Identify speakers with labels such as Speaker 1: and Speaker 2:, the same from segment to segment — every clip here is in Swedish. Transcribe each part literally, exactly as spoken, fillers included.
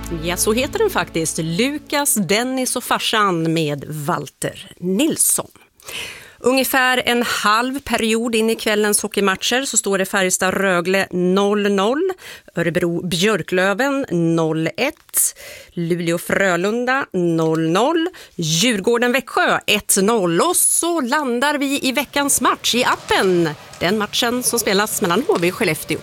Speaker 1: Ja, så heter den faktiskt. Lukas, Dennis och farsan med Walter Nilsson. Ungefär en halv period in i kvällens hockeymatcher så står det Färjestad-Rögle noll noll, Örebro-Björklöven noll ett, Luleå-Frölunda noll noll, Djurgården-Växjö ett noll och så landar vi i veckans match i appen. Den matchen som spelas mellan H V och Skellefteå.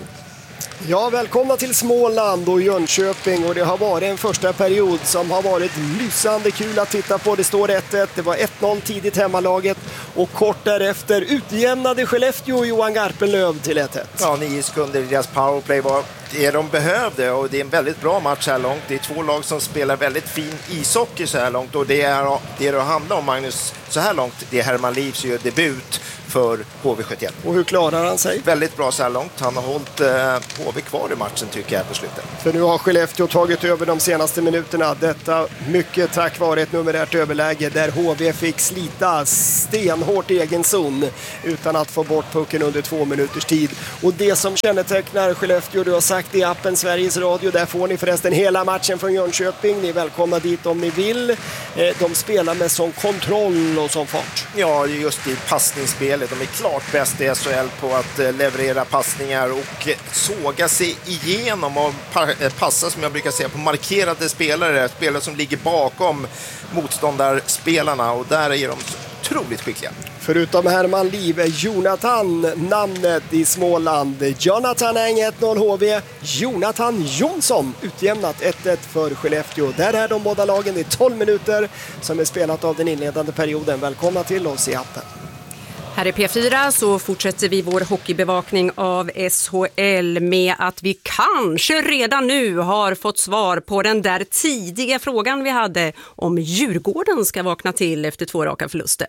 Speaker 2: Ja, välkomna till Småland och Jönköping, och det har varit en första period som har varit lysande kul att titta på. Det står ett ett, det var ett noll tidigt hemmalaget och kort därefter utjämnade Skellefteå och Johan Garpenlöv till ett ett.
Speaker 3: Ja, nio sekunder i deras powerplay var det de behövde, och det är en väldigt bra match här långt. Det är två lag som spelar väldigt fin ishockey så här långt, och det är det det handlar om, Magnus, så här långt. Det är Herman Livs gör debut för H V sjuttioett.
Speaker 2: Och hur klarar han sig?
Speaker 3: Väldigt bra så här långt. Han har hållit eh, H V kvar i matchen, tycker jag, på slutet.
Speaker 2: För nu har Skellefteå tagit över de senaste minuterna. Detta mycket tack vare ett numerärt överläge där H V fick slita stenhårt i egen zon utan att få bort pucken under två minuters tid. Och det som kännetecknar Skellefteå, du har sagt i appen Sveriges Radio, där får ni förresten hela matchen från Jönköping. Ni är välkomna dit om ni vill. De spelar med sån kontroll och sån fart.
Speaker 3: Ja, just i passningsspelet. De är klart bäst i S H L på att leverera passningar och såga sig igenom och passa, som jag brukar säga, på markerade spelare. Spelare som ligger bakom motståndarspelarna, och där är de otroligt skickliga.
Speaker 2: Förutom Herman Liv är Jonathan namnet i Småland. Jonathan Eng ett noll H V. Jonathan Jonsson utjämnat ett ett för Skellefteå. Där är de båda lagen i tolv minuter som är spelat av den inledande perioden. Välkomna till oss i appen.
Speaker 1: Här i P fyra så fortsätter vi vår hockeybevakning av S H L med att vi kanske redan nu har fått svar på den där tidiga frågan vi hade om Djurgården ska vakna till efter två raka förluster.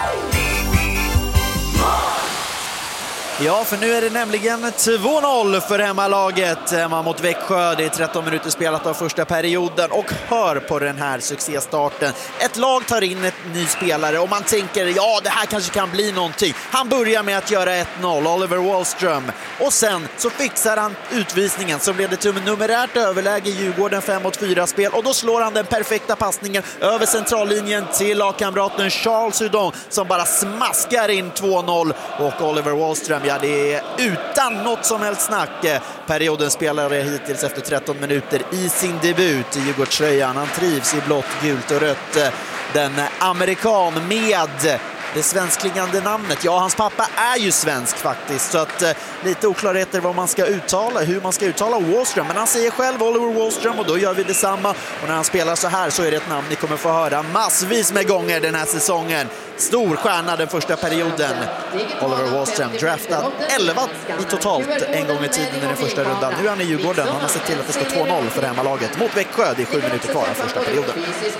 Speaker 4: Ja, för nu är det nämligen två noll för hemmalaget hemma mot Växjö. Det är tretton minuter spelat av första perioden, och hör på den här succéstarten. Ett lag tar in ett ny spelare och man tänker, ja, det här kanske kan bli någonting. Han börjar med att göra ett noll, Oliver Wallström. Och sen så fixar han utvisningen som leder till numerärt överläge i Djurgården fem mot fyra spel. Och då slår han den perfekta passningen över centrallinjen till lagkamraten Charles Hudon som bara smaskar in två noll. Och Oliver Wallström, ja, det är utan något som helst snack periodens spelare hittills efter tretton minuter i sin debut i Djurgårdströjan. Han trivs i blått, gult och rött. Den amerikan med det svensklingande namnet. Ja, hans pappa är ju svensk faktiskt, så att eh, lite oklarheter vad man ska uttala, hur man ska uttala Wallström. Men han säger själv Oliver Wallström, och då gör vi detsamma. Och när han spelar så här så är det ett namn ni kommer få höra massvis med gånger den här säsongen. Stor stjärna den första perioden. Oliver Wallström draftad elva i totalt en gång i tiden i den första rundan. Nu är han i Djurgården. Han har sett till att det står två noll för hemmalaget mot Växjö. Det är sju minuter kvar av första perioden.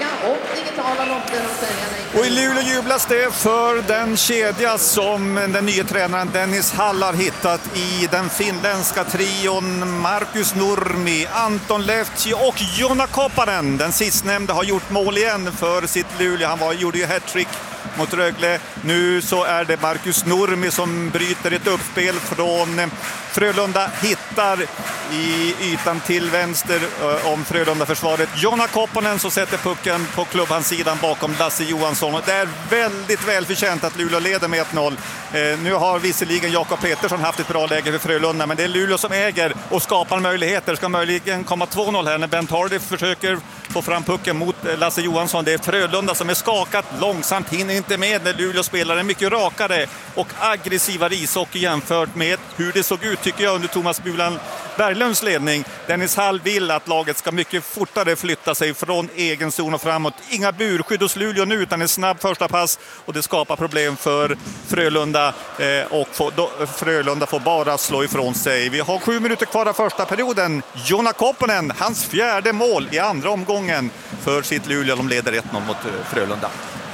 Speaker 5: Och i Luleå jublas det för den kedja som den nya tränaren Dennis Hall har hittat i den finländska trion Markus Nurmi, Anton Lehti och Jonna Koppanen. Den sistnämnde har gjort mål igen för sitt Luleå. Han var, gjorde ju hattrick mot Rögle. Nu så är det Markus Nurmi som bryter ett uppspel från Frölunda, hittar i ytan till vänster om Frölunda-försvaret. Jonna Koppanen så sätter pucken på klubbhandsidan bakom Lasse Johansson. Och det är väldigt välförtjänt att Luleå leder med ett noll. Eh, nu har visserligen Jakob Petersson haft ett bra läge för Frölunda, men det är Luleå som äger och skapar möjligheter. Ska möjligen komma två noll här när Bent Hardy försöker få fram pucken mot Lasse Johansson. Det är Frölunda som är skakat långsamt, hinner inte med när Luleå spelar en mycket rakare och aggressivare ishockey jämfört med hur det såg ut, tycker jag, under Thomas Bulan Berglunds ledning. Dennis Hall vill att laget ska mycket fortare flytta sig från egen zon och framåt. Inga burskydd hos Luleå nu, utan en snabb första pass, och det skapar problem för Frölunda, eh, och få, då, Frölunda får bara slå ifrån sig. Vi har sju minuter kvar av första perioden. Jonna Koppanen, hans fjärde mål i andra omgången för sitt Luleå. De leder ett noll mot Frölunda.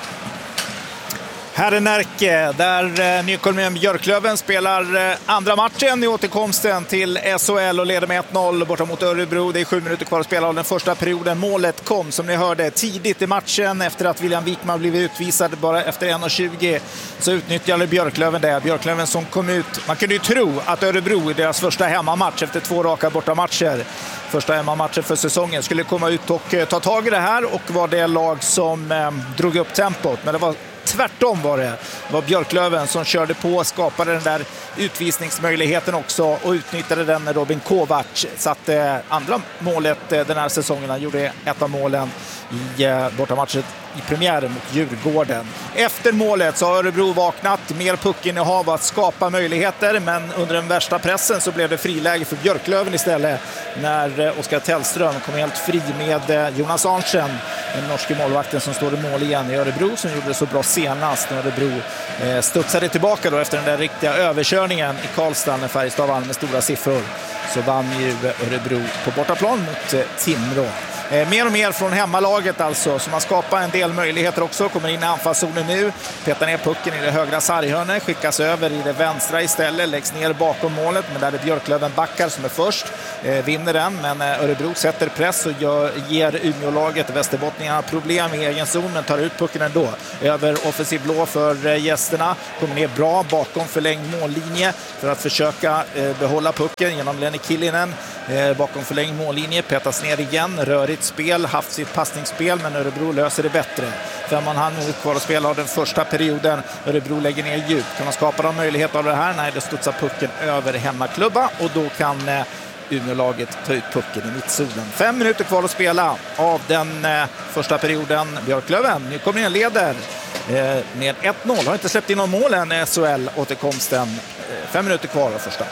Speaker 6: Här är Närke, där Nykolmen Björklöven spelar andra matchen i återkomsten till S H L och leder med ett noll borta mot Örebro. Det är sju minuter kvar att spela av den första perioden. Målet kom, som ni hörde, tidigt i matchen efter att William Wikman blivit utvisad bara efter en tjugo. Så utnyttjade Björklöven det. Björklöven som kom ut. Man kunde ju tro att Örebro i deras första hemmamatch efter två raka bortamatcher första hemmamatchen för säsongen, skulle komma ut och ta tag i det här och var det lag som eh, drog upp tempot. Men det var tvärtom var det. Det var Björklöven som körde på, skapade den där utvisningsmöjligheten också och utnyttade den när Robin Kovac satte andra målet den här säsongen. Han gjorde ett av målen i eh, bortamatchen i premiären mot Djurgården. Efter målet så har Örebro vaknat, mer puckinnehav att skapa möjligheter, men under den värsta pressen så blev det friläge för Björklöven istället när eh, Oskar Tellström kom helt fri med eh, Jonas Arntzen, den norske målvakten som står i mål igen i Örebro, som gjorde det så bra senast när Örebro eh, studsade tillbaka då efter den där riktiga överkörningen i Karlstad när Färjestad vann med stora siffror. Så vann ju Örebro på bortaplan mot eh, Timrå. Eh, mer och mer från hemmalaget alltså, som har skapat en del möjligheter också. Kommer in i anfallszonen nu, petar ner pucken i det högra sarghörnet, skickas över i det vänstra istället, läggs ner bakom målet, men där är Björklöven backar som är först, eh, vinner den, men eh, Örebro sätter press och gör, ger Umeålaget Västerbottningarna problem i egen zon, men tar ut pucken ändå. Över offensiv blå för eh, gästerna, kommer ner bra bakom förlängd mållinje för att försöka eh, behålla pucken genom Lenny Killinen. Eh, bakom förlängd mållinje, petas ner igen, rörigt spel, haft sitt passningsspel, men Örebro löser det bättre. Fem och en halv minut kvar att spela av den första perioden. Örebro lägger ner djupt. Kan man skapa någon möjlighet av det här? Nej, det studsar pucken över hemmaklubba och då kan eh, Umeålaget ta ut pucken i mittzonen. Fem minuter kvar att spela av den eh, första perioden. Björklöven, nu kommer in leder eh, med ett noll. Har inte släppt in någon mål än S H L-återkomsten. Eh, fem minuter kvar av första.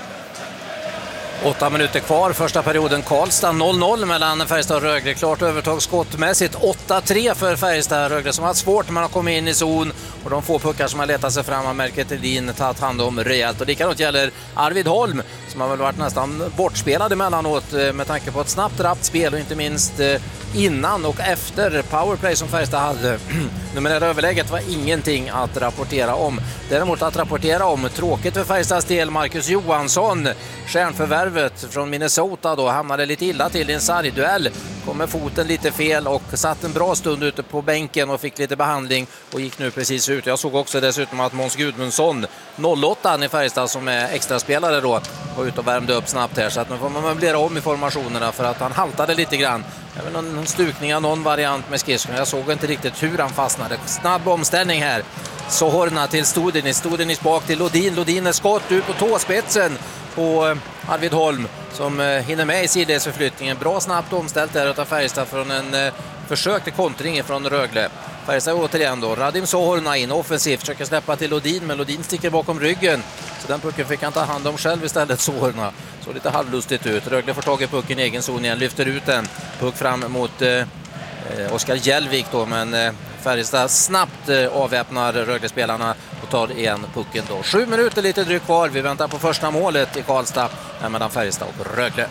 Speaker 7: Åtta minuter kvar, första perioden. Karlstad noll noll mellan Färjestad och Rögle. Klart övertag skottmässigt. åtta tre för Färjestad. Rögle som har haft svårt när man har kommit in i zon. Och de få puckar som har letat sig fram har Melker Thelin tagit hand om rejält. Och likadant gäller Arvid Holm som har väl varit nästan bortspelad emellanåt med tanke på ett snabbt rappt spel och inte minst innan och efter powerplay som Färjestad hade. Numerära överläget var ingenting att rapportera om. Däremot att rapportera om, tråkigt för Färjestads del, Marcus Johansson, stjärnförvärvet från Minnesota då, hamnade lite illa till i en sargduell. Kom med foten lite fel och satt en bra stund ute på bänken och fick lite behandling och gick nu precis ut. Jag såg också dessutom att Måns Gudmundsson, noll åtta i Färjestad som är extraspelare då, var ute och värmde upp snabbt här, så att nu får man möblera om i formationerna för att han haltade lite grann. Även någon, någon stukning av någon variant med skridskorna. Jag såg inte riktigt hur han fastnade. Snabb omställning här. Så Horna till Studenis. Studenis bak till Lodin. Lodin är skott ut på tåspetsen på Arvid Holm som hinner med i sidledsförflyttningen. Bra snabbt omställt där utav Färjestad från en eh, försök till kontring från Rögle. Färjestad återigen då. Radim Sohorna in offensivt. Försöker släppa till Lodin, men Lodin sticker bakom ryggen. Så den pucken fick han ta hand om själv istället, Sohorna. Så lite halvlustigt ut. Rögle får tag i pucken i egen zon igen. Lyfter ut den. Puck fram mot eh, Oskar Hjellvik då, men eh, Färjestad snabbt eh, avväpnar Rögle-spelarna och tar igen pucken då. Sju minuter lite drygt kvar. Vi väntar på första målet i Karlstad mellan Färjestad och Rögle.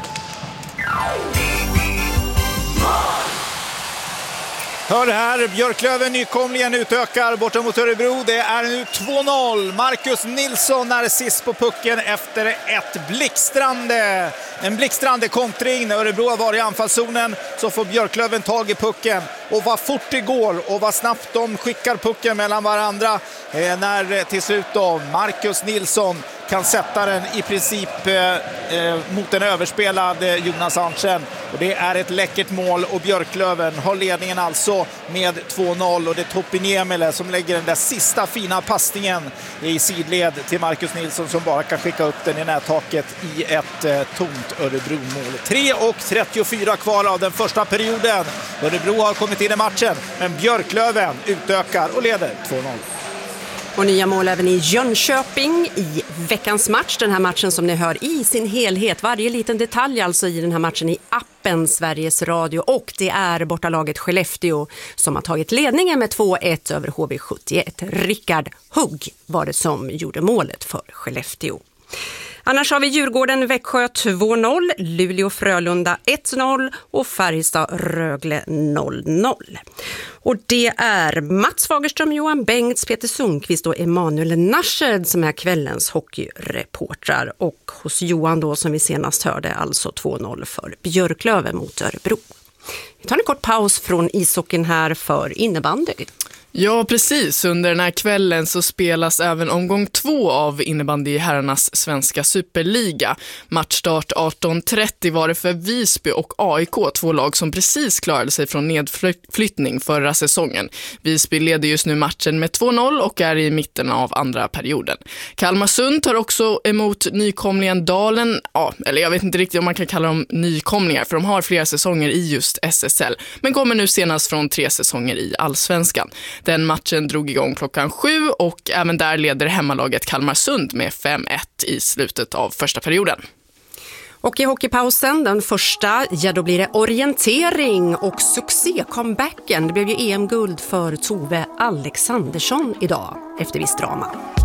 Speaker 6: Hör här, Björklöven nykomlingen utökar borta mot Örebro. Det är nu två noll. Marcus Nilsson är sist på pucken efter ett blixtrande. En blixtrande kontring när Örebro har varit i anfallszonen, så får Björklöven tag i pucken. Och vad fort det går och vad snabbt de skickar pucken mellan varandra. Eh, när till slut då Marcus Nilsson kan sätta den i princip eh, eh, mot en överspelad eh, Jonas Arntzen. Och det är ett läckert mål och Björklöven har ledningen alltså med två noll. Och det är Topi Niemela som lägger den där sista fina passningen i sidled till Marcus Nilsson som bara kan skicka upp den i nättaket i ett eh, tomt Örebro-mål. tre och trettiofyra kvar av den första perioden. Örebro har kommit in i matchen, men Björklöven utökar och leder två noll.
Speaker 1: Och nya mål även i Jönköping i veckans match. Den här matchen som ni hör i sin helhet. Varje liten detalj alltså i den här matchen i appen Sveriges Radio. Och det är bortalaget Skellefteå som har tagit ledningen med två ett över H V sjuttioett. Rickard Hugg var det som gjorde målet för Skellefteå. Annars har vi Djurgården Växjö två noll, Luleå Frölunda ett noll och Färjestad Rögle noll noll. Och det är Mats Fagerström, Johan Bengts, Peter Sundqvist och Emanuel Nasched som är kvällens hockeyreportrar. Och hos Johan då, som vi senast hörde, alltså två noll för Björklöven mot Örebro. Vi tar en kort paus från ishockeyn här för innebandy.
Speaker 8: Ja, precis. Under den här kvällen så spelas även omgång två av innebandy i herrarnas svenska superliga. Matchstart arton trettio var det för Visby och A I K, två lag som precis klarade sig från nedflyttning förra säsongen. Visby leder just nu matchen med två noll och är i mitten av andra perioden. Kalmarsund tar också emot nykomlingen Dalen, ja, eller jag vet inte riktigt om man kan kalla dem nykomlingar, för de har flera säsonger i just S S L, men kommer nu senast från tre säsonger i Allsvenskan. Den matchen drog igång klockan sju och även där leder hemmalaget Kalmarsund med fem ett i slutet av första perioden.
Speaker 1: Och i hockeypausen, den första, ja då blir det orientering och succé-comebacken. Det blev ju E M-guld för Tove Alexandersson idag efter viss drama.